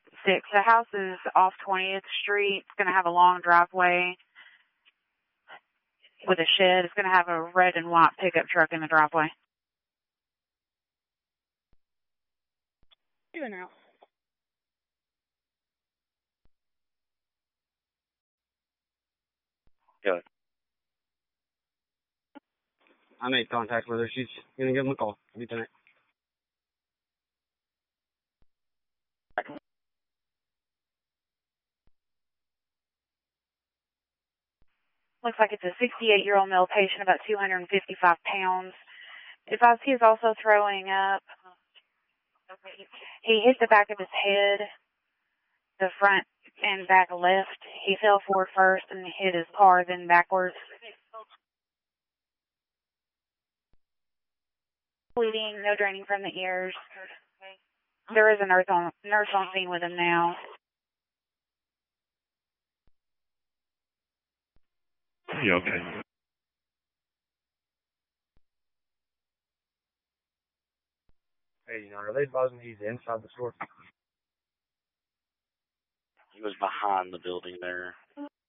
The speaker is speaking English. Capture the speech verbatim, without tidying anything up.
Six. The house is off twentieth Street. It's going to have a long driveway with a shed. It's going to have a red and white pickup truck in the driveway. Do it now. Good. I made contact with her. She's going to give him a call. I'll be tonight. Looks like it's a sixty-eight-year-old male patient, about two hundred fifty-five pounds. Advised he is also throwing up. He hit the back of his head, the front and back left. He fell forward first and hit his car, then backwards. Bleeding, no draining from the ears. There is a nurse on nurse on scene with him now. You okay? Hey, you know, are they advising he's inside the store? He was behind the building there.